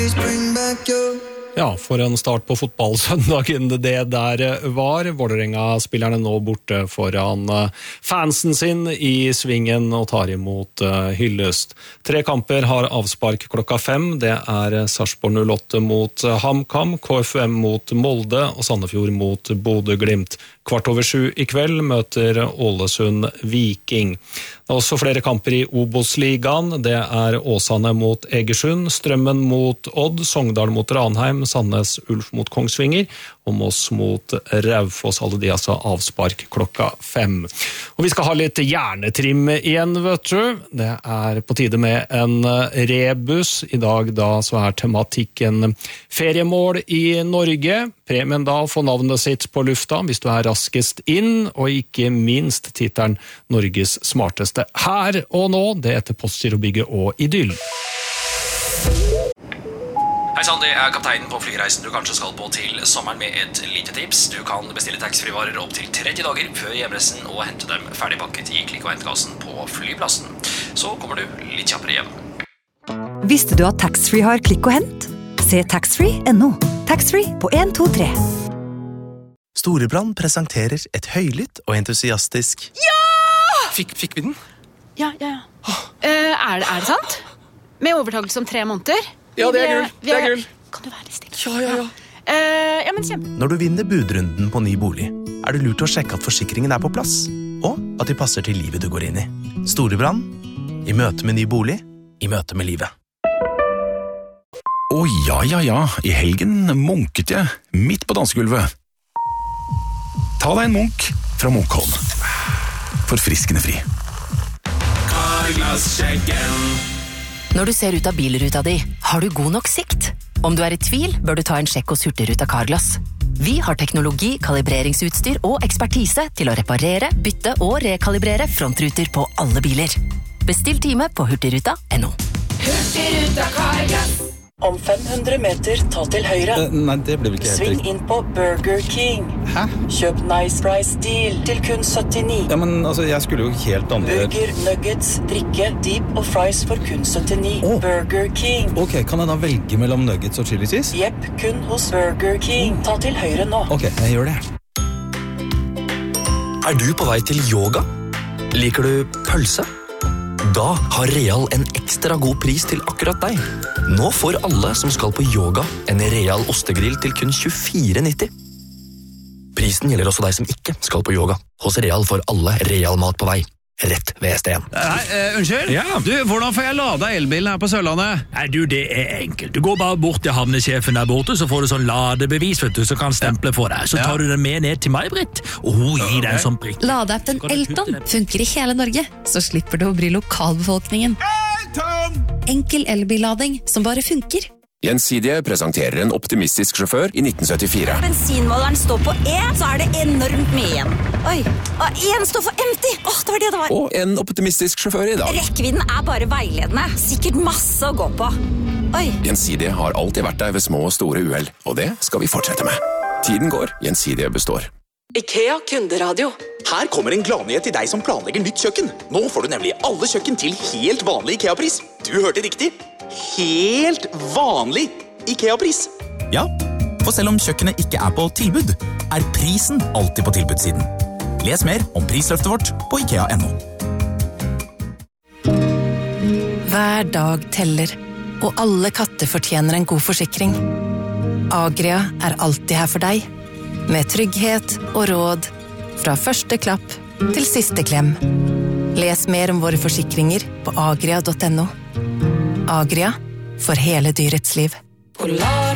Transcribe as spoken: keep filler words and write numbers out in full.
Ja, for en start på fotballsøndagen det der var. Vålerenga-spillerne nå borte foran fansen sin i svingen og tar imot hyllest. Tre kamper har avspark klokka fem. Det er Sarpsborg null åtte mot HamKam, K F U M mot Molde og Sandefjord mot Bodø Glimt. Kvart over sju i kveld møter Ålesund Viking. Det er også flere kamper i Obos-ligaen. Det er Åsane mot Egersund, Strømmen mot Odd, Sogndal mot Ranheim, Sandnes Ulf mot Kongsvinger og Moss mot Raufoss. Alle de altså avspark klokka fem. Og vi skal ha litt hjernetrim igjen, vet du. Det er på tide med en rebus. I dag da så er tematikken feriemål i Norge. Premien da får navnet sitt på lufta hvis du er raskest inn, og ikke minst titelen Norges smarteste her og nå. Det heter Postgirobygget og Idyll. Hei sann, det er kapteinen på flyreisen du kanskje skal på til sommeren med et lite tips. Du kan bestille taxfree-varer opp til tretti dager før hjemreisen og hente dem ferdigpakket i klikk- og hentekassen på flyplassen. Så kommer du litt kjappere hjem. Visste du at taxfree har klikk og hent? Se taxfree punktum no. Taxfree på en to tre. Storebrand presenterer et høylytt og entusiastisk Ja! Fikk, fikk vi den? Ja, ja, ja. Uh, er, det, er det sant? Med overtakelse om tre måneder? Ja, det er gull. Det er gull. Kan du være stille? Ja, ja, ja. Uh, ja, men kjempe. Når du vinner budrunden på ny bolig, er det lurt å sjekke at forsikringen er på plass, og at de passer til livet du går inn i. Storebrand, i møte med ny bolig, i møte med livet. Å ja, ja, ja, i helgen munket jeg midt på dansegulvet. Ta deg en munk fra Munkholm. Forfriskende fri. Karglass-skjeggen. Når du ser ut av bilruta di, har du god nok sikt? Om du er i tvil, bør du ta en sjekk hos Hurtigruta Carglass. Vi har teknologi, kalibreringsutstyr og ekspertise til å reparere, bytte og rekalibrere frontruter på alle biler. Bestill time på hurtigruta punktum no. Hurtigruta Carglass. Om fem hundre meter, ta til høyre. Uh, nei, det ble vel ikke helt Sving riktig. inn på Burger King. Hæ? Kjøp Nice Price Deal til kun syttini. Ja, men altså, jeg skulle jo helt andre... Burger, nuggets, drikke, deep og fries for kun syttini. Oh. Burger King. Ok, kan jeg da velge mellom nuggets og chili cheese? Jepp, kun hos Burger King. Ta til høyre nå. Ok, jeg gjør det. Er du på vei til yoga? Liker du pølse? Da har Real en ekstra god pris til akkurat deg. Nå får alle som skal på yoga en Real ostegrill til kun tjuefire nitti. Prisen gjelder også deg som ikke skal på yoga. Hos Real får alle Real mat på vei. Rett ved S D en. Nei, uh, unnskyld? Ja. Du, hvordan får jeg lada elbilen her på Sørlandet? Nei, du, det er enkelt. Du går bare bort til havnesjefen der borte, så får du sånn ladebevis, vet du, så kan stemple for deg. Så tar ja. du den med ned til meg, Britt, og hun gir deg en sånn prikk. Ladeappen Elton funker i hele Norge, så slipper du å bry lokalbefolkningen. Elton! Enkel elbillading som bare funker. Gjensidige presenterer en optimistisk sjåfør i nitten syttifire. Bensinmåleren står på E, så er det enormt mye igjen. Oi, og en står for empty. Åh, det var det det var. Og en optimistisk sjåfør i dag. Rekkevidden er bare veiledende. Sikkert masse å gå på. Oi. Gjensidige har alltid vært der ved små og store uheld, og det skal vi fortsette med. Tiden går, Gjensidige består. IKEA kunderadio. Her kommer en gladnyhet til deg som planlegger nytt kjøkken. Nå får du nemlig alle kjøkken til helt vanlig IKEA-pris. Du hørte riktig. Helt vanlig IKEA-pris. Ja, for selv om kjøkkenet ikke er på tilbud, er prisen alltid på tilbudssiden. Les mer om prisløftet vårt på ikea punktum no. Hver dag teller, og alle katter fortjener en god forsikring. Agria er alltid her for deg, med trygghet og råd, fra første klapp til siste klem. Les mer om våre forsikringer på agria punktum no. Agria, for hele dyrets liv.